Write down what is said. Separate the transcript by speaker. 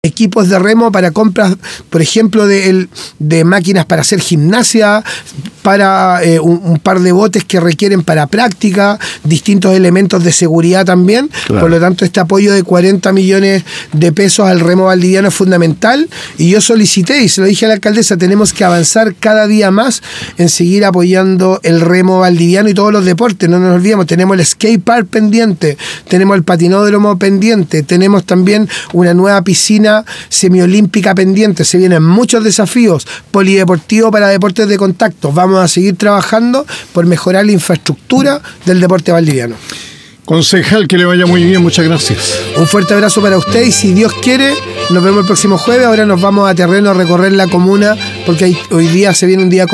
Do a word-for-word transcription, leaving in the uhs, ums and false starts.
Speaker 1: equipos de remo para compras, por ejemplo, de, el, de máquinas para hacer gimnasia, para eh, un, un par de botes que requieren para práctica, distintos elementos de seguridad también. Claro. Por lo tanto, este apoyo de cuarenta millones de pesos al remo valdiviano es fundamental. Y yo solicité, y se lo dije a la alcaldesa, tenemos que avanzar cada día más en seguir apoyando el remo valdiviano y todos los deportes. No nos olvidemos, tenemos el skate park pendiente, tenemos el patinódromo pendiente, tenemos también una nueva piscina semiolímpica pendiente. Se vienen muchos desafíos, polideportivo para deportes de contacto. Vamos a seguir trabajando por mejorar la infraestructura del deporte valdiviano.
Speaker 2: Concejal, que le vaya muy bien, muchas gracias.
Speaker 1: Un fuerte abrazo para usted y si Dios quiere, nos vemos el próximo jueves. Ahora nos vamos a terreno a recorrer la comuna porque hoy día se viene un día